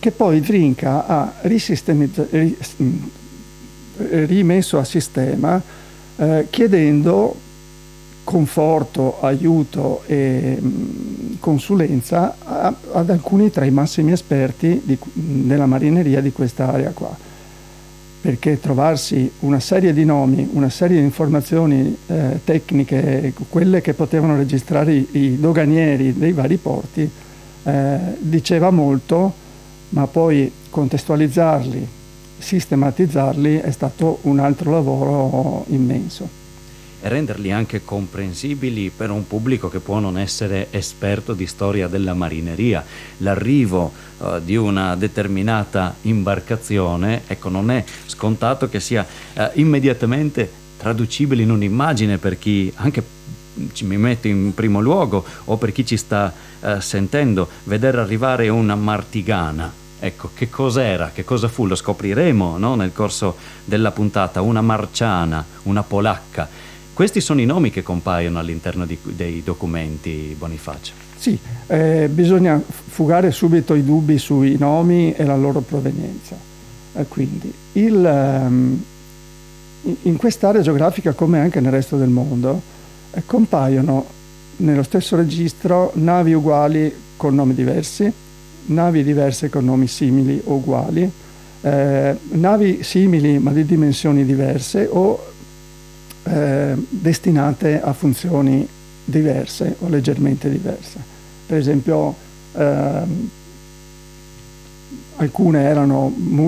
che poi Trinca ha rimesso a sistema, chiedendo conforto, aiuto e consulenza ad alcuni tra i massimi esperti della marineria di questa area qua, perché trovarsi una serie di nomi, una serie di informazioni tecniche, quelle che potevano registrare i doganieri dei vari porti, diceva molto, ma poi contestualizzarli, sistematizzarli è stato un altro lavoro immenso. E renderli anche comprensibili per un pubblico che può non essere esperto di storia della marineria. L'arrivo di una determinata imbarcazione, ecco, non è scontato che sia immediatamente traducibile in un'immagine per chi anche mi metto in primo luogo, o per chi ci sta sentendo, vedere arrivare una martigana. Ecco, che cos'era, che cosa fu? Lo scopriremo, no? Nel corso della puntata. Una marciana, una polacca. Questi sono i nomi che compaiono all'interno dei documenti, Bonifacio. Sì, bisogna fugare subito i dubbi sui nomi e la loro provenienza. Quindi, in quest'area geografica, come anche nel resto del mondo, compaiono nello stesso registro navi uguali con nomi diversi, navi diverse con nomi simili o uguali, navi simili ma di dimensioni diverse o destinate a funzioni diverse o leggermente diverse. Per esempio, alcune erano